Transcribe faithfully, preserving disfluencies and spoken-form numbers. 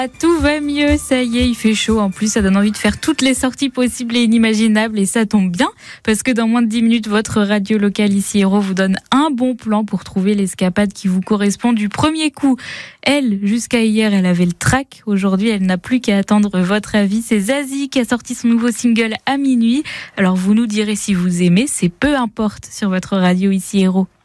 Ah, tout va mieux, ça y est, il fait chaud. En plus, ça donne envie de faire toutes les sorties possibles et inimaginables. Et ça tombe bien, parce que dans moins de dix minutes, votre radio locale ici Héros vous donne un bon plan pour trouver l'escapade qui vous correspond du premier coup. Elle, jusqu'à hier, elle avait le trac. Aujourd'hui, elle n'a plus qu'à attendre votre avis. C'est Zazie qui a sorti son nouveau single à minuit. Alors vous nous direz si vous aimez, c'est peu importe sur votre radio ici Héros.